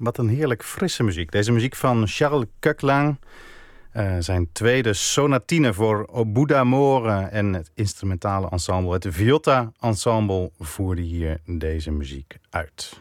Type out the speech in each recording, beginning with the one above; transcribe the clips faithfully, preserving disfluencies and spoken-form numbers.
Wat een heerlijk frisse muziek. Deze muziek van Charles Coquelin. Uh, zijn tweede sonatine voor Au d'Amore en het instrumentale ensemble, het Viotta Ensemble, voerde hier deze muziek uit.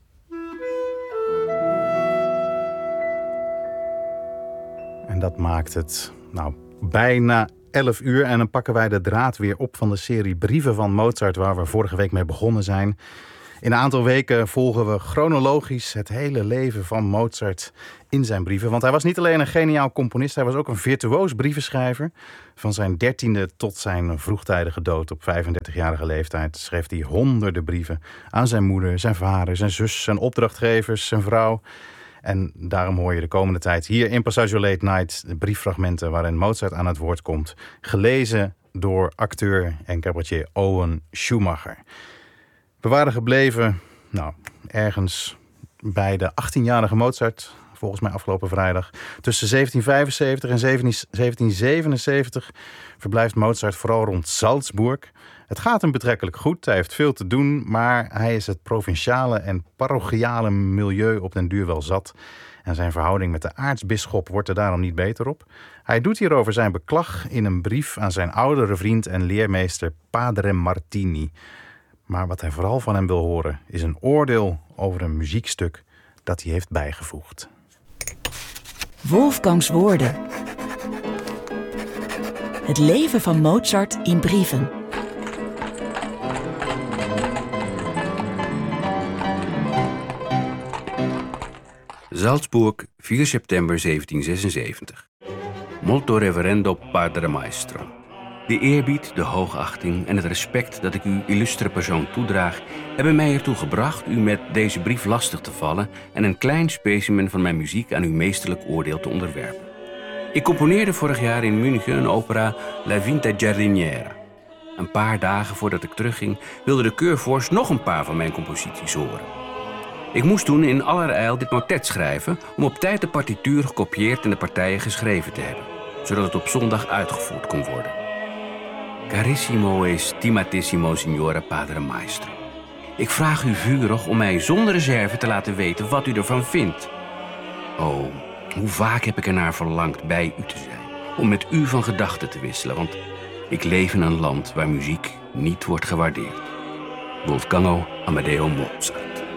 En dat maakt het nou bijna elf uur en dan pakken wij de draad weer op van de serie Brieven van Mozart, waar we vorige week mee begonnen zijn. In een aantal weken volgen we chronologisch het hele leven van Mozart in zijn brieven. Want hij was niet alleen een geniaal componist, hij was ook een virtuoos brievenschrijver. Van zijn dertiende tot zijn vroegtijdige dood op vijfendertigjarige leeftijd schreef hij honderden brieven aan zijn moeder, zijn vader, zijn zus, zijn opdrachtgevers, zijn vrouw. En daarom hoor je de komende tijd hier in Passaggio Late Night de brieffragmenten waarin Mozart aan het woord komt. Gelezen door acteur en cabaretier Owen Schumacher. We waren gebleven, nou, ergens bij de achttienjarige Mozart, volgens mij afgelopen vrijdag. Tussen zeventien vijfenzeventig en zeventien zevenenzeventig verblijft Mozart vooral rond Salzburg. Het gaat hem betrekkelijk goed, hij heeft veel te doen, maar hij is het provinciale en parochiale milieu op den duur wel zat. En zijn verhouding met de aartsbisschop wordt er daarom niet beter op. Hij doet hierover zijn beklag in een brief aan zijn oudere vriend en leermeester Padre Martini. Maar wat hij vooral van hem wil horen is een oordeel over een muziekstuk dat hij heeft bijgevoegd. Wolfgangs woorden. Het leven van Mozart in brieven. Salzburg, vier september zeventien zesenzeventig. Molto reverendo padre maestro. De eerbied, de hoogachting en het respect dat ik uw illustere persoon toedraag, hebben mij ertoe gebracht u met deze brief lastig te vallen en een klein specimen van mijn muziek aan uw meesterlijk oordeel te onderwerpen. Ik componeerde vorig jaar in München een opera La Vinta Giardiniera. Een paar dagen voordat ik terugging wilde de keurvorst nog een paar van mijn composities horen. Ik moest toen in allerijl dit motet schrijven om op tijd de partituur gekopieerd en de partijen geschreven te hebben, zodat het op zondag uitgevoerd kon worden. Carissimo e stimatissimo signore padre maestro. Ik vraag u vurig om mij zonder reserve te laten weten wat u ervan vindt. Oh, hoe vaak heb ik ernaar verlangd bij u te zijn, om met u van gedachten te wisselen, want ik leef in een land waar muziek niet wordt gewaardeerd. Wolfgango Amadeo Mozart.